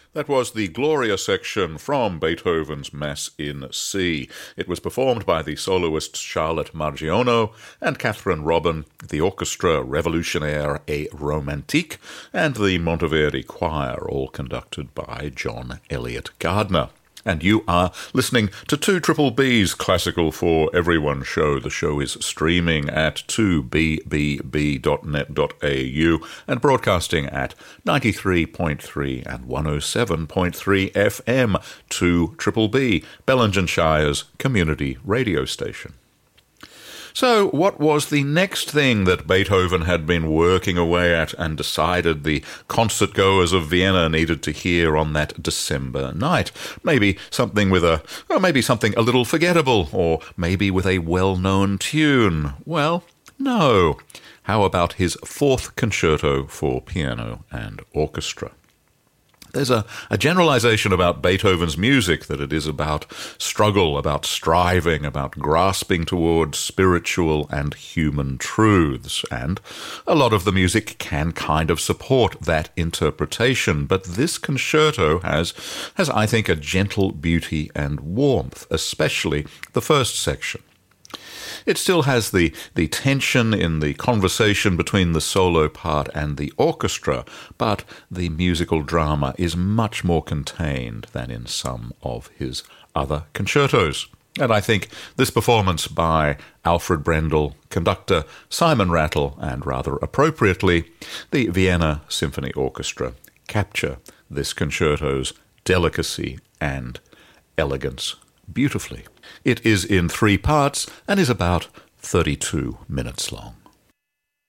That was the Gloria section from Beethoven's Mass in C. It was performed by the soloist Charlotte Margiono and Catherine Robin, the orchestra Revolutionnaire et Romantique, and the Monteverdi Choir, all conducted by John Elliott Gardner. And you are listening to 2BBB's Classical for Everyone show. The show is streaming at 2bbb.net.au and broadcasting at 93.3 and 107.3 FM, 2BBB, Bellingen-Shire's community radio station. So, what was the next thing that Beethoven had been working away at and decided the concert-goers of Vienna needed to hear on that December night? Maybe something maybe something a little forgettable, or maybe with a well-known tune. Well, no. How about his fourth concerto for piano and orchestra? There's a generalization about Beethoven's music that it is about struggle, about striving, about grasping towards spiritual and human truths, and a lot of the music can kind of support that interpretation, but this concerto has I think, a gentle beauty and warmth, especially the first section. It still has the tension in the conversation between the solo part and the orchestra, but the musical drama is much more contained than in some of his other concertos. And I think this performance by Alfred Brendel, conductor Simon Rattle, and rather appropriately, the Vienna Symphony Orchestra capture this concerto's delicacy and elegance beautifully. It is in 3 parts and is about 32 minutes long.